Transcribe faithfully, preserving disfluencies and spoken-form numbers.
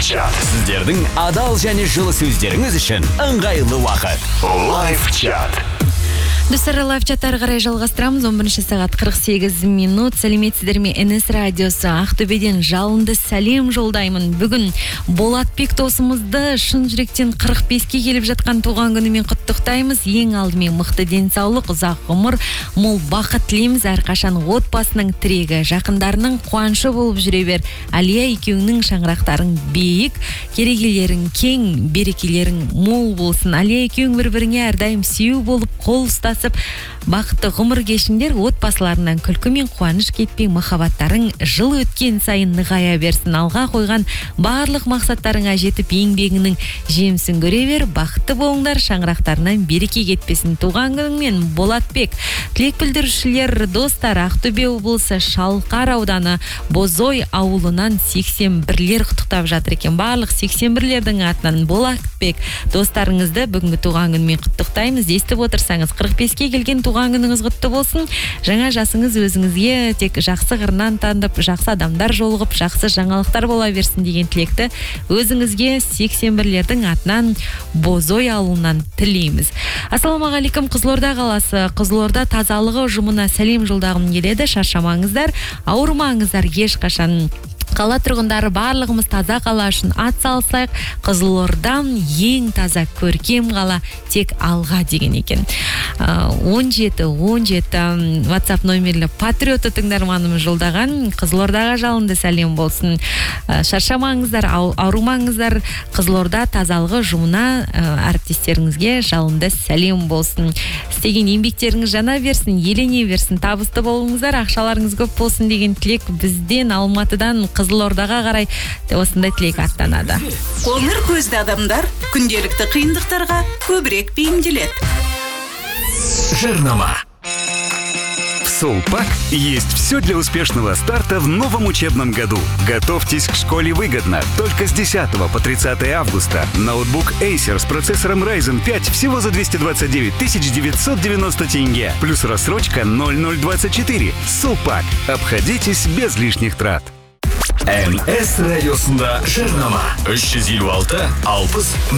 чат. Сіздердің адал және жылы сөздеріңіз үшін ыңғайлы уақыт. Лайв чат. Достар, лайв чаттары қарай жалғастырамыз. он бірінші сағат қырық сегіз минут. Сәлеметсіздер ме? эн эс радиосы Ақтөбеден жалынды сәлем жолдаймын. Бүгін Болатбек досымызды шын жүректен қырық беске келіп жатқан туған күнімен құттықтаймыз. Ең алдымен мықты денсаулық, ұзақ ғұмыр, мол бақыт тілейміз. Әрқашан отбасының тірегі, жақындарының қуанышы болып жүре бер. Әлия, екеуіңнің шаңырақтарың биік, керегелерің кең, берекелерің мол болсын. Әлия, екеуің бір-біріңе әрдайым сүйеу болып, қол ұстасып, бақытты ғұмыр кешіңдер, отбасыларынан күлкі мен қуаныш кетпей, махаббаттарың жыл өткен сайын нығая берсін. Алға қойған барлық мақсаттарыңа жетіп, еңбегіңнің жемісін көре бер. Бақытты болыңдар, шаңырақтарынан береке кетпесін. Туған күніңмен Болатбек. Тілек білдірушілер достар, Ақтөбе облысы Шалқар ауданы Бозой ауылынан сексен бірлер құттықтап жатыр екен. Барлық сексен бірлердің атынан Болатбек достарыңызды бүгінгі туған күнмен құттықтаймыз. Естіп отырсаңыз, қырық беске келген туған күніңіз құтты болсын. Жаңа жасыңыз өзіңізге тек жақсы қырынан танып, жақсы адамдар жолығып, жақсы жаңалықтар бола берсін деген тілекті өзіңізге сексен бірлердің атынан Бозой ауылынан тілейміз. Ассалаумағалейкум, Қызылорда қаласы, Қызылорда тазалығы ұжымына сәлем жолдағым келеді. Шаршамаңыздар, ауырмаңыздар ешқашан. Қала тұрғындары барлығымыз таза қала үшін ат салсайық. Қызылордам ең таза көркем қала, тек алға деген екен. он жеті он жеті WhatsApp номерлі патриоты тыңдарманымыз жолдаған. Қызылордаға жалынды сәлем болсын. Шаршамаңыздар, ауырмаңыздар. Қызылорда тазалығы ұжымына әріптестеріңізге жалынды сәлем болсын. Істеген еңбектеріңіз жана берсін, елене берсін, табысты болыңыздар, ақшаларыңыз көп болсын деген тілек бізден Алматыдан Қызылордаға қарай осындай тілек аттанады. Қоңыр көзді адамдар күнделікті қиындықтарға көбірек бейімделеді. Жарнама. В Сулпак есть все для успешного старта в новом учебном году. Готовьтесь к школе выгодно. Только с десятого по тридцатое августа. Ноутбук Acer с процессором Ryzen пять всего за двести двадцать девять тысяч девятьсот девяносто тенге. Плюс рассрочка ноль ноль двадцать четыре. Сулпак. Обходитесь без лишних трат. эн эс радиосында жарнама. үш жүз елу алты алпыс